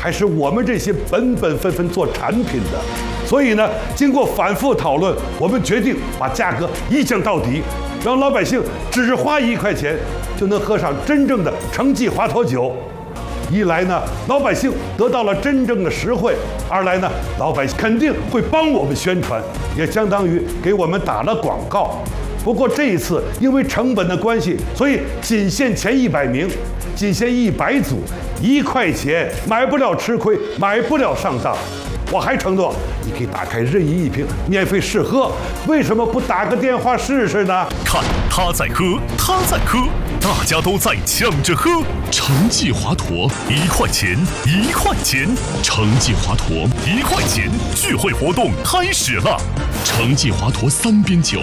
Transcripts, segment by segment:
还是我们这些本分做产品的。所以呢，经过反复讨论，我们决定把价格一降到底，让老百姓只花1块钱就能喝上真正的成记华佗酒。一来呢，老百姓得到了真正的实惠；二来呢，老百姓肯定会帮我们宣传，也相当于给我们打了广告。不过这一次因为成本的关系，所以仅限前100名，仅限100组，1块钱买不了吃亏，买不了上当。我还承诺，你可以打开任意一瓶免费试喝，为什么不打个电话试试呢？ 看他在喝，他在喝，大家都在抢着喝。成记华佗1块钱，1块钱，成记华佗1块钱，聚会活动开始了。成记华佗3边酒。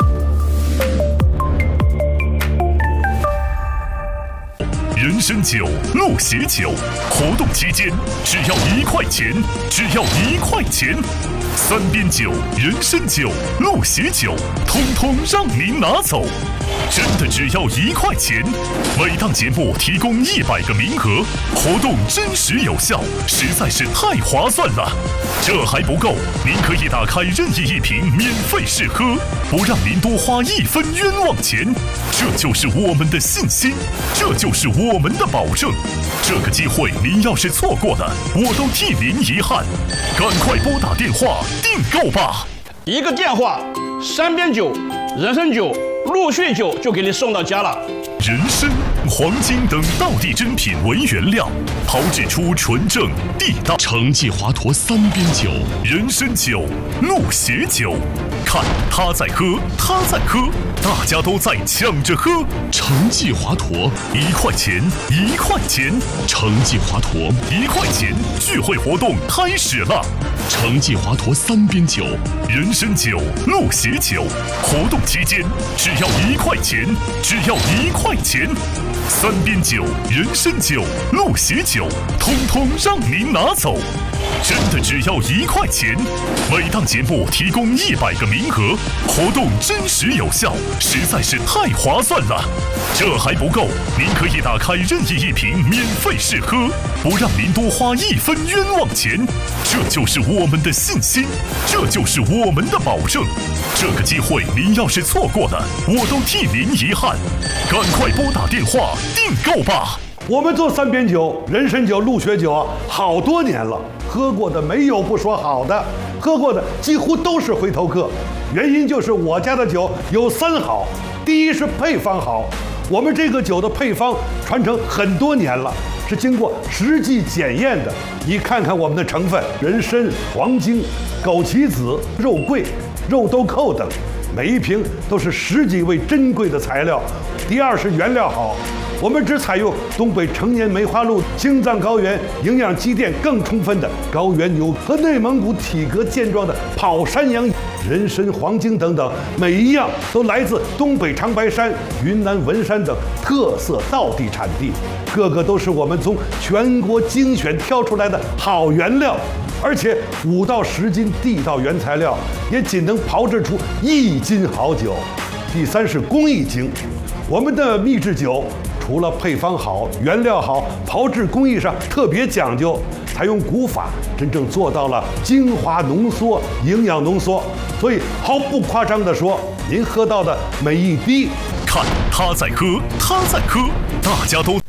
人参酒、鹿血酒，活动期间只要1块钱，只要1块钱。3边酒、人参酒、鹿血酒，通通让您拿走，真的只要1块钱。每档节目提供100个名额，活动真实有效，实在是太划算了。这还不够，您可以打开任意一瓶免费试喝，不让您多花1分冤枉钱。这就是我们的信心，这就是我们的保证。这个机会您要是错过了，我都替您遗憾。赶快拨打电话订购吧！ 一个电话，3边酒、人参酒、鹿血酒就给你送到家了。 人参、黄金等道地珍品为原料，炮制出纯正地道成记华佗3边酒、人参酒、鹿血酒。看他在喝，他在喝，大家都在抢着喝。成记华佗1块钱，1块钱，成记华佗1块钱，聚会活动开始了。成记华佗3边酒、人参酒、鹿血酒，活动期间只要1块钱，只要1块钱。3边酒、人参酒、鹿血酒，通通让您拿走，真的只要1块钱。每档节目提供100个名额，活动真实有效，实在是太划算了。这还不够，您可以打开任意一瓶免费试喝，不让您多花1分冤枉钱。这就是我们的信心，这就是我们的保证。这个机会您要是错过了，我都替您遗憾。赶快拨打电话订购吧！ 我们做3边酒、人参酒、鹿血酒啊，好多年了，喝过的没有不说好的，喝过的几乎都是回头客。原因就是我家的酒有3好，第一是配方好，我们这个酒的配方传承很多年了，是经过实际检验的。你看看我们的成分：人参、黄精、枸杞子、肉桂、肉豆蔻等，每一瓶都是10几味珍贵的材料。第二是原料好，我们只采用东北成年梅花鹿青藏高原营养积淀更充分的高原牛和内蒙古体格健壮的跑山羊。人参、黄精等等，每一样都来自东北长白山、云南文山等特色道地产地，个个都是我们从全国精选挑出来的好原料，而且5到10斤地道原材料也仅能炮制出1斤好酒。第三是工艺精，我们的秘制酒除了配方好、原料好，炮制工艺上特别讲究，采用古法，真正做到了精华浓缩、营养浓缩。所以毫不夸张地说，您喝到的每一滴， 看他在喝，他在喝，大家都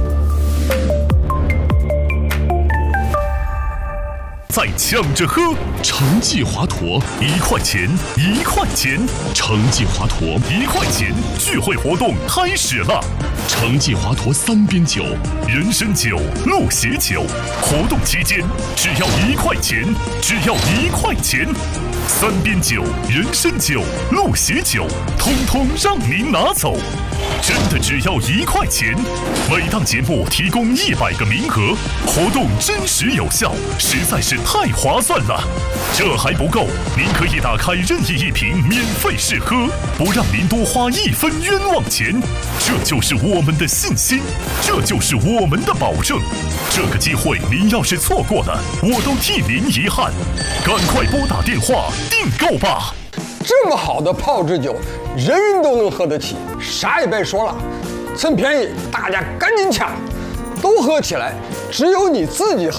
在抢着喝。成记华佗1块钱，1块钱，成记华佗1块钱，聚会活动开始了。成记华佗3边酒、人参酒、鹿血酒，活动期间只要1块钱，只要1块钱。3边酒、人参酒、鹿血酒，通通让您拿走，真的只要1块钱。每档节目提供100个名额，活动真实有效，实在是太划算了。这还不够，您可以打开任意一瓶免费试喝，不让您多花1分冤枉钱。这就是我们的信心，这就是我们的保证。这个机会您要是错过了，我都替您遗憾。赶快拨打电话订购吧！ 这么好的炮制酒，人人都能喝得起，啥也别说了，趁便宜大家赶紧抢，都喝起来，只有你自己喝。